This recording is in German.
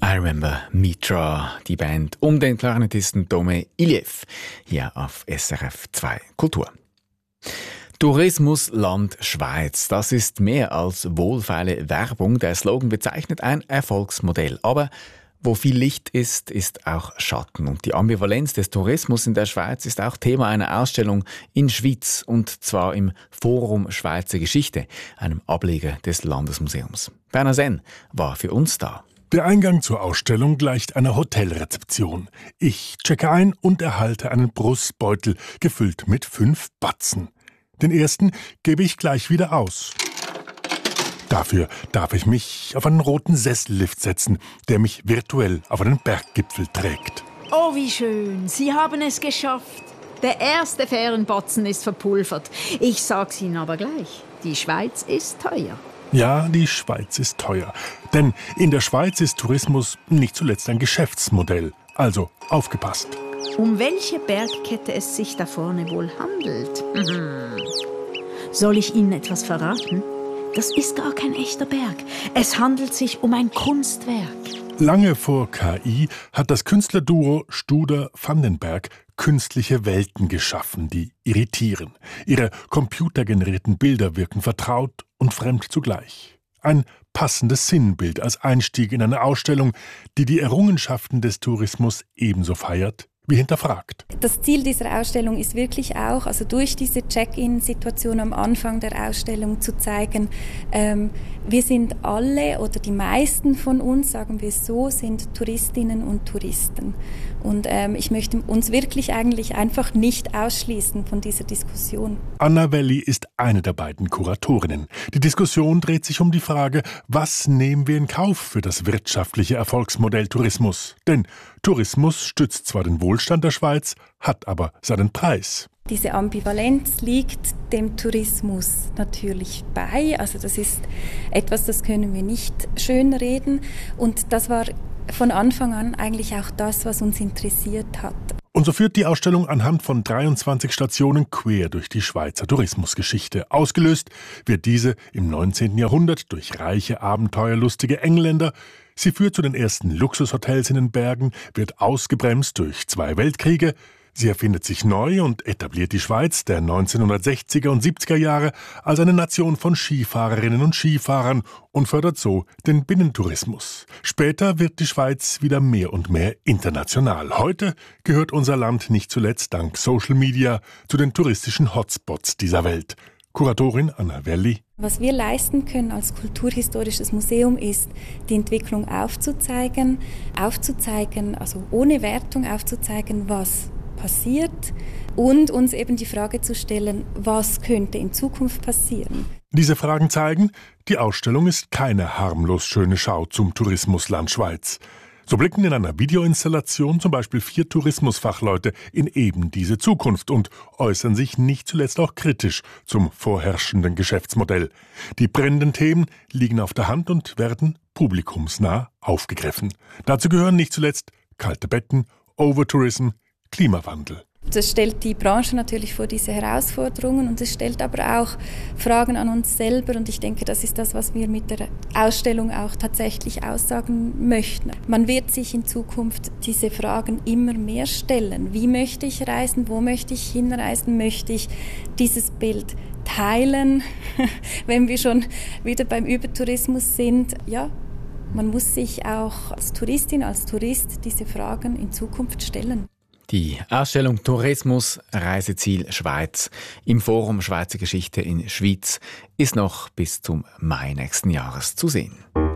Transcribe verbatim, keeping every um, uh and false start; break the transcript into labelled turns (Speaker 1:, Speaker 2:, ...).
Speaker 1: I Remember Mitra, die Band um den Klarinettisten Tome Iliev, hier auf S R F zwei Kultur. Tourismusland Schweiz, das ist mehr als wohlfeile Werbung. Der Slogan bezeichnet ein Erfolgsmodell. Aber wo viel Licht ist, ist auch Schatten. Und die Ambivalenz des Tourismus in der Schweiz ist auch Thema einer Ausstellung in Schwyz, und zwar im Forum Schweizer Geschichte, einem Ableger des Landesmuseums. Berner Senn war für uns da.
Speaker 2: Der Eingang zur Ausstellung gleicht einer Hotelrezeption. Ich checke ein und erhalte einen Brustbeutel, gefüllt mit fünf Batzen. Den ersten gebe ich gleich wieder aus. Dafür darf ich mich auf einen roten Sessellift setzen, der mich virtuell auf einen Berggipfel trägt.
Speaker 3: Oh, wie schön. Sie haben es geschafft. Der erste Fährenbatzen ist verpulvert. Ich sag's Ihnen aber gleich. Die Schweiz ist teuer.
Speaker 2: Ja, die Schweiz ist teuer. Denn in der Schweiz ist Tourismus nicht zuletzt ein Geschäftsmodell. Also aufgepasst.
Speaker 3: Um welche Bergkette es sich da vorne wohl handelt? Mhm. Soll ich Ihnen etwas verraten? Das ist gar kein echter Berg. Es handelt sich um ein Kunstwerk.
Speaker 2: Lange vor K I hat das Künstlerduo Studer-Vandenberg künstliche Welten geschaffen, die irritieren. Ihre computergenerierten Bilder wirken vertraut und fremd zugleich. Ein passendes Sinnbild als Einstieg in eine Ausstellung, die die Errungenschaften des Tourismus ebenso feiert wie hinterfragt.
Speaker 4: Das Ziel dieser Ausstellung ist wirklich auch, also durch diese Check-in-Situation am Anfang der Ausstellung zu zeigen, ähm, wir sind alle oder die meisten von uns, sagen wir es so, sind Touristinnen und Touristen. Und ähm, ich möchte uns wirklich eigentlich einfach nicht ausschließen von dieser Diskussion.
Speaker 2: Anna Welli ist eine der beiden Kuratorinnen. Die Diskussion dreht sich um die Frage, was nehmen wir in Kauf für das wirtschaftliche Erfolgsmodell Tourismus? Denn Tourismus stützt zwar den Wohlstand der Schweiz, hat aber seinen Preis.
Speaker 4: Diese Ambivalenz liegt dem Tourismus natürlich bei. Also das ist etwas, das können wir nicht schönreden. Und das war von Anfang an eigentlich auch das, was uns interessiert hat.
Speaker 2: Und so führt die Ausstellung anhand von dreiundzwanzig Stationen quer durch die Schweizer Tourismusgeschichte. Ausgelöst wird diese im neunzehnten Jahrhundert durch reiche, abenteuerlustige Engländer. Sie führt zu den ersten Luxushotels in den Bergen, wird ausgebremst durch zwei Weltkriege. Sie erfindet sich neu und etabliert die Schweiz der neunzehnhundertsechziger und siebziger Jahre als eine Nation von Skifahrerinnen und Skifahrern und fördert so den Binnentourismus. Später wird die Schweiz wieder mehr und mehr international. Heute gehört unser Land nicht zuletzt dank Social Media zu den touristischen Hotspots dieser Welt. Kuratorin Anna Welli.
Speaker 4: Was wir leisten können als kulturhistorisches Museum ist, die Entwicklung aufzuzeigen, aufzuzeigen, also ohne Wertung aufzuzeigen, was passiert und uns eben die Frage zu stellen, was könnte in Zukunft passieren.
Speaker 2: Diese Fragen zeigen, die Ausstellung ist keine harmlos schöne Schau zum Tourismusland Schweiz. So blicken in einer Videoinstallation zum Beispiel vier Tourismusfachleute in eben diese Zukunft und äußern sich nicht zuletzt auch kritisch zum vorherrschenden Geschäftsmodell. Die brennenden Themen liegen auf der Hand und werden publikumsnah aufgegriffen. Dazu gehören nicht zuletzt kalte Betten, Overtourism, Klimawandel.
Speaker 4: Das stellt die Branche natürlich vor diese Herausforderungen und es stellt aber auch Fragen an uns selber und ich denke, das ist das, was wir mit der Ausstellung auch tatsächlich aussagen möchten. Man wird sich in Zukunft diese Fragen immer mehr stellen. Wie möchte ich reisen? Wo möchte ich hinreisen? Möchte ich dieses Bild teilen? Wenn wir schon wieder beim Übertourismus sind, ja, man muss sich auch als Touristin, als Tourist diese Fragen in Zukunft stellen.
Speaker 1: Die Ausstellung Tourismus Reiseziel Schweiz im Forum Schweizer Geschichte in Schwyz ist noch bis zum Mai nächsten Jahres zu sehen.